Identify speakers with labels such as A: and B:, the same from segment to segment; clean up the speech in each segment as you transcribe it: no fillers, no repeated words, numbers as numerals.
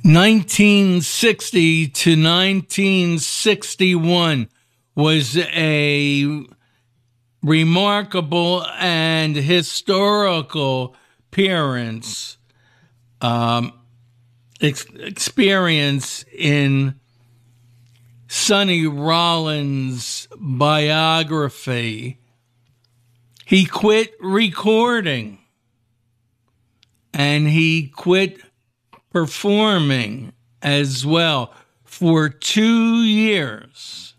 A: 1960 to 1961 was a remarkable and historical experience in Sonny Rollins' biography. He quit recording and he quit performing as well for 2 years.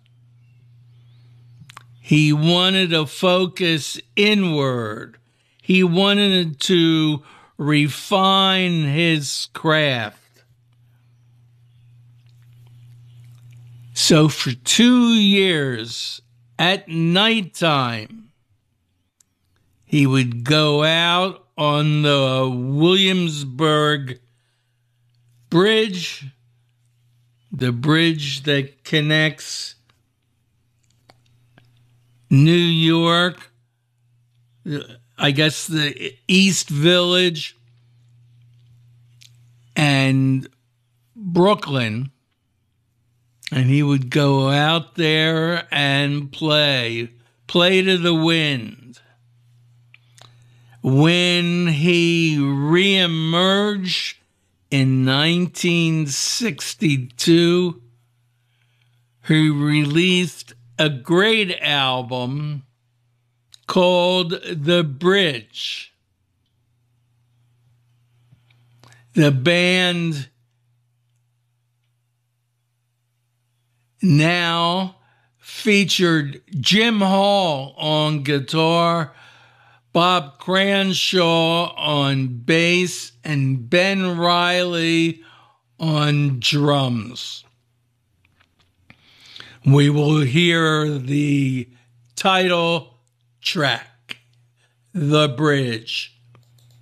A: He wanted to focus inward. He wanted to refine his craft. So for 2 years at nighttime, he would go out on the Williamsburg Bridge, the bridge that connects New York, I guess the East Village, and Brooklyn. And he would go out there and play to the wind. When he reemerged in 1962, he released a great album called The Bridge. The band now featured Jim Hall on guitar, Bob Cranshaw on bass, and Ben Riley on drums. We will hear the title track, The Bridge.